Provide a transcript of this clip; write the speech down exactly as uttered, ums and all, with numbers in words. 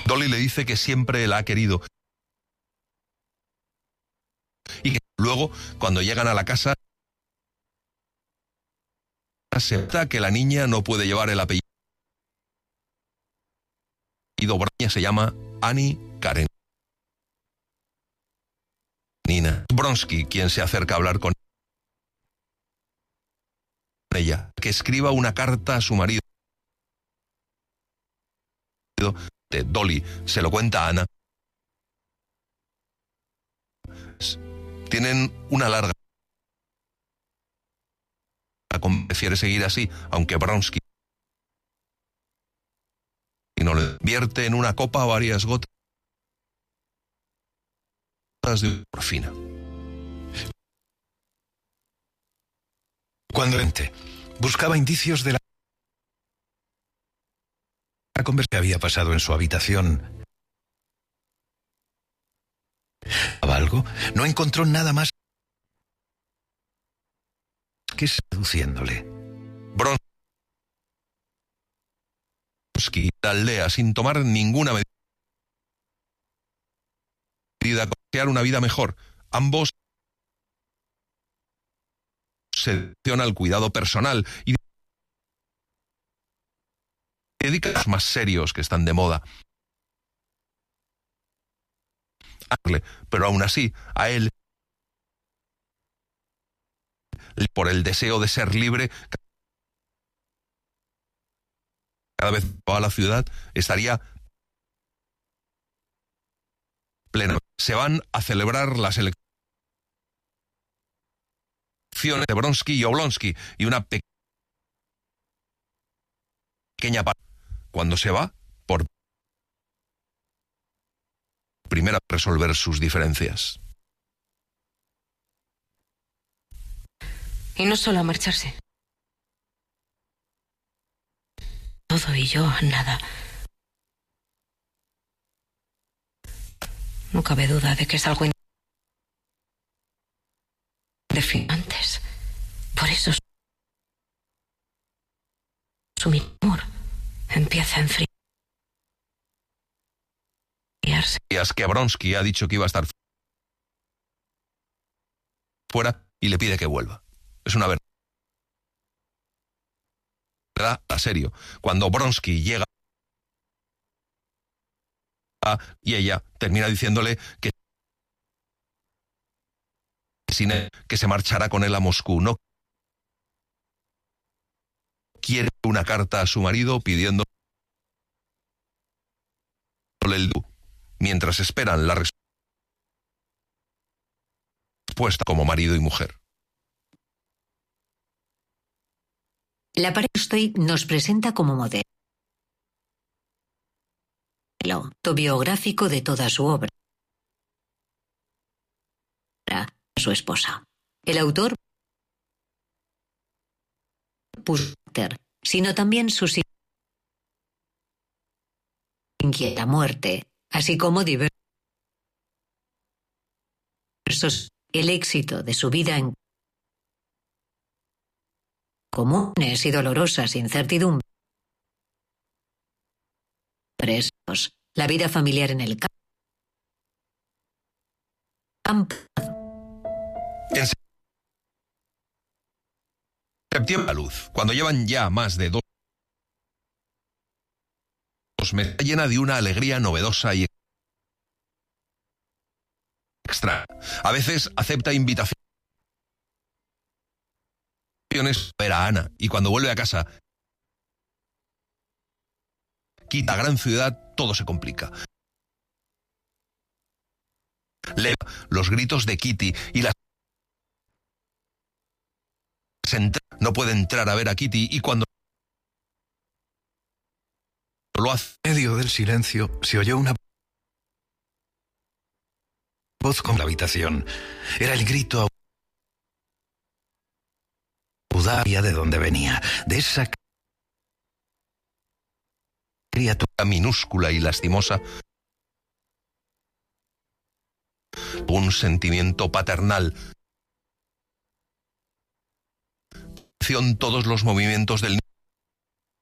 Dolly le dice que siempre la ha querido y que luego, cuando llegan a la casa, acepta que la niña no puede llevar el apellido. Braña se llama Annie Karenina. Bronsky, quien se acerca a hablar con ella, que escriba una carta a su marido. De Dolly se lo cuenta a Ana. Tienen una larga. Prefiere seguir así, aunque Bronsky no le vierte en una copa varias gotas de morfina. Cuando ente buscaba indicios de la conversación que había pasado en su habitación, algo, no encontró nada más que seduciéndole. Bronsky aldea sin tomar ninguna medida para crear una vida mejor. Ambos se dedican al cuidado personal y dedican a los más serios que están de moda. Pero aún así, a él, por el deseo de ser libre, cada vez que va a la ciudad, estaría plena. Se van a celebrar las elecciones de Bronsky y Oblonsky y una pequeña parte. Cuando se va, por primera vez resolver sus diferencias. Y no solo a marcharse. Todo y yo, nada. No cabe duda de que es algo indefinantes. Por eso su amor empieza a enfriarse. Y es que Bronsky ha dicho que iba a estar fuera y le pide que vuelva. Es una verdad a serio. Cuando Bronsky llega y ella termina diciéndole que sin él, que se marchará con él a Moscú. No quiere una carta a su marido pidiéndole el du, mientras esperan la respuesta como marido y mujer. La pareja Tolstói nos presenta como modelo autobiográfico de toda su obra. Su esposa. El autor puso sino también su inquieta muerte, así como diversos el éxito de su vida en comunes y dolorosas incertidumbres, la vida familiar en el campo. En septiembre, la luz, cuando llevan ya más de dos meses, llena de una alegría novedosa y extraña. A veces acepta invitaciones a ver a Ana, y cuando vuelve a casa, quita gran ciudad, todo se complica. Lee los gritos de Kitty y las no puede entrar a ver a Kitty, y cuando lo hace en medio del silencio se oyó una voz con la habitación. Era el grito audaz de donde venía, de esa criatura minúscula y lastimosa. Un sentimiento paternal. Todos los movimientos del niño